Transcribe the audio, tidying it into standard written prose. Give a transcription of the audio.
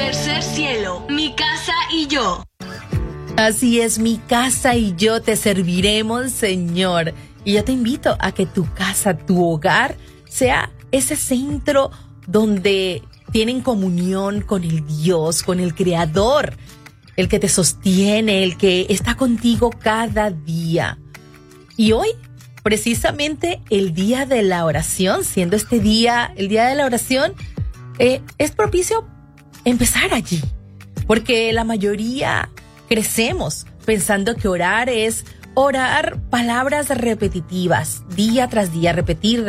Tercer cielo, mi casa y yo. Así es, mi casa y yo te serviremos, Señor. Y yo te invito a que tu casa, tu hogar, sea ese centro donde tienen comunión con el Dios, con el Creador, el que te sostiene, el que está contigo cada día. Y hoy, precisamente el día de la oración, siendo este día, el día de la oración, es propicio empezar allí, porque la mayoría crecemos pensando que orar es orar palabras repetitivas, día tras día, repetir